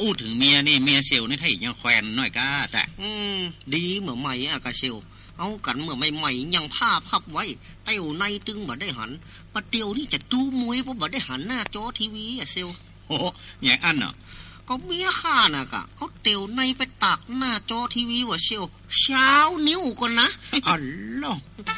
อู้ถึงเมียนี่เมียเซลนี่ไทยยังแควนน้อยกาแต่ดีเหมือนใหม่อะกะเซลเอากันเมื่อใหม่ๆยังผ้าพับไว้เต้วในตึงบ่ได้หันปะเตียวนี่จะจูมวยบ่ได้หันหน้าจอทีวีอะเซลโอ้อย่างอันเนาะก็เมียข้าน่ะกะเอาเตียวในไปตากหน้าจอทีวีว่าเซลเช้านิ้วก่อนนะอ๋อล่ะ